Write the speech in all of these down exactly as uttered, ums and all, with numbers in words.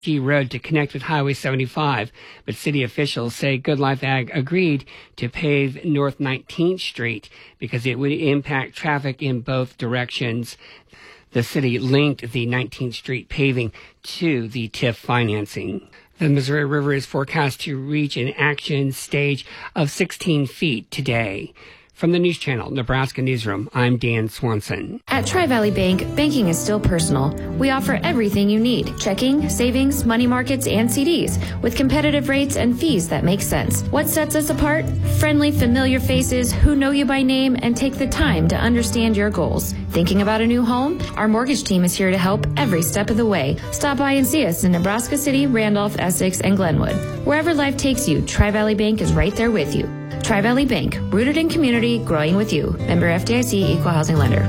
G Road to connect with Highway seventy-five, but city officials say Good Life Ag agreed to pave North nineteenth Street because it would impact traffic in both directions. The city linked the nineteenth Street paving to the T I F financing. The Missouri River is forecast to reach an action stage of sixteen feet today. From the News Channel, Nebraska Newsroom, I'm Dan Swanson. At Tri-Valley Bank, banking is still personal. We offer everything you need: checking, savings, money markets, and C Ds, with competitive rates and fees that make sense. What sets us apart? Friendly, familiar faces who know you by name and take the time to understand your goals. Thinking about a new home? Our mortgage team is here to help every step of the way. Stop by and see us in Nebraska City, Randolph, Essex, and Glenwood. Wherever life takes you, Tri-Valley Bank is right there with you. Tri-Valley Bank, rooted in community, growing with you. Member F D I C, Equal Housing Lender.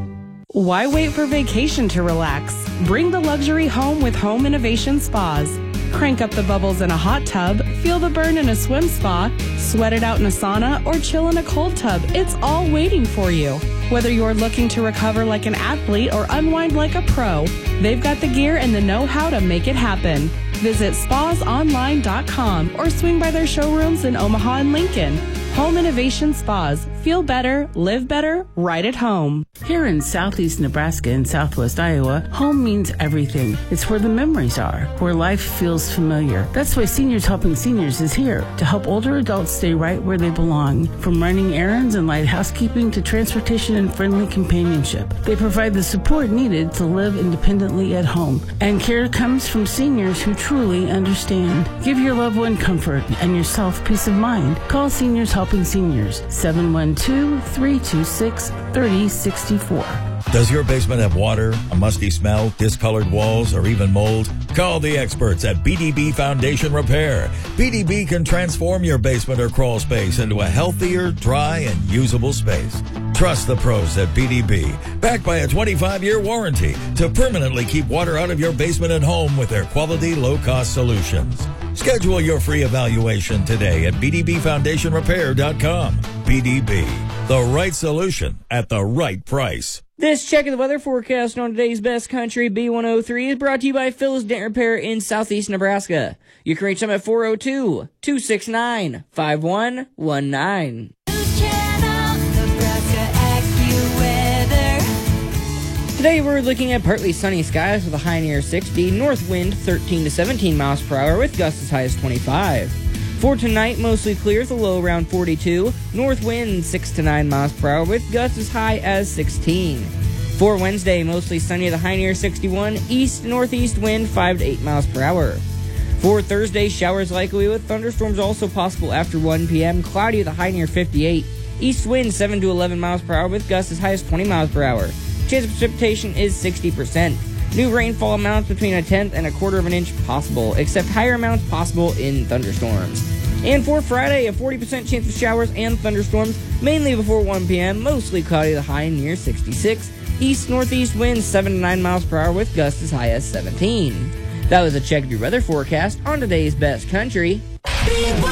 Why wait for vacation to relax? Bring the luxury home with Home Innovation Spas. Crank up the bubbles in a hot tub, feel the burn in a swim spa, sweat it out in a sauna, or chill in a cold tub. It's all waiting for you. Whether you're looking to recover like an athlete or unwind like a pro, they've got the gear and the know-how to make it happen. Visit spas online dot com or swing by their showrooms in Omaha and Lincoln. Home Innovation Spas. Feel better, live better, right at home. Here in southeast Nebraska and southwest Iowa, home means everything. It's where the memories are, where life feels familiar. That's why Seniors Helping Seniors is here to help older adults stay right where they belong. From running errands and light housekeeping to transportation and friendly companionship, they provide the support needed to live independently at home. And care comes from seniors who truly understand. Give your loved one comfort and yourself peace of mind. Call Seniors Helping Seniors, seven one two, three two six, three zero six four. Does your basement have water, a musty smell, discolored walls, or even mold? Call the experts at B D B Foundation Repair. B D B can transform your basement or crawl space into a healthier, dry, and usable space. Trust the pros at B D B, backed by a twenty-five year warranty to permanently keep water out of your basement and home with their quality, low-cost solutions. Schedule your free evaluation today at b d b foundation repair dot com. B D B, the right solution at the right price. This check of the weather forecast on today's Best Country B one oh three is brought to you by Phil's Dent Repair in southeast Nebraska. You can reach them at four oh two, two six nine, five one one nine. Today we're looking at partly sunny skies with a high near sixty, north wind thirteen to seventeen miles per hour with gusts as high as twenty-five. For tonight, mostly clear with a low around forty-two, north wind six to nine miles per hour with gusts as high as sixteen. For Wednesday, mostly sunny with a high near sixty-one, east-northeast wind five to eight miles per hour. For Thursday, showers likely with thunderstorms also possible after one p.m., cloudy with a high near fifty-eight, east wind seven to eleven miles per hour with gusts as high as twenty miles per hour. Chance of precipitation is sixty percent. New rainfall amounts between a tenth and a quarter of an inch possible, except higher amounts possible in thunderstorms. And for Friday, a forty percent chance of showers and thunderstorms, mainly before one p.m., mostly cloudy, the high near sixty-six. East-northeast winds seven to nine miles per hour with gusts as high as seventeen. That was a check of your weather forecast on today's Best Country.